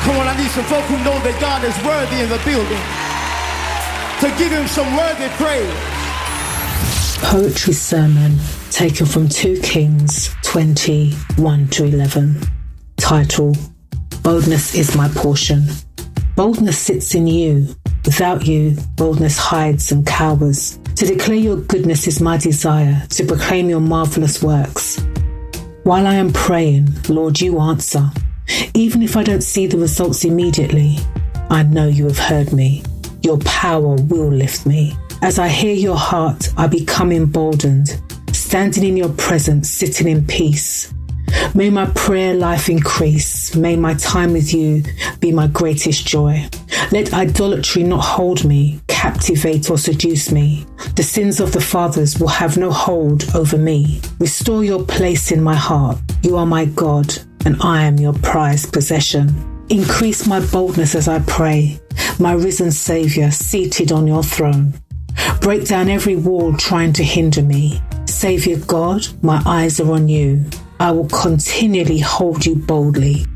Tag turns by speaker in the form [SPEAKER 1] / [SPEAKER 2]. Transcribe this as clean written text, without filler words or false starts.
[SPEAKER 1] Come on, I need some folk who know that God is worthy in the building to give him some worthy praise.
[SPEAKER 2] Poetry sermon taken from 2 Kings 20:1-11. Title: Boldness is my portion. Boldness sits in you. Without you, boldness hides and cowers. To declare your goodness is my desire, to proclaim your marvelous works. While I am praying, Lord, you answer. Even if I don't see the results immediately, I know you have heard me. Your power will lift me. As I hear your heart, I become emboldened, standing in your presence, sitting in peace. May my prayer life increase. May my time with you be my greatest joy. Let idolatry not hold me, captivate or seduce me. The sins of the fathers will have no hold over me. Restore your place in my heart. You are my God, and I am your prized possession. Increase my boldness as I pray, my risen Saviour seated on your throne. Break down every wall trying to hinder me. Saviour God, my eyes are on you. I will continually hold you boldly.